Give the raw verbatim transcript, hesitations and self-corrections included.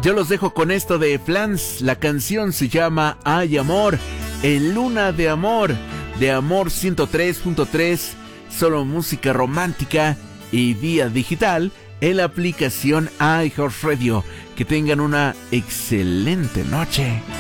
Yo los dejo con esto de Flans. La canción se llama Ay Amor, en Luna de Amor, de Amor ciento tres punto tres, solo música romántica y vía digital en la aplicación iHeartRadio. Que tengan una excelente noche.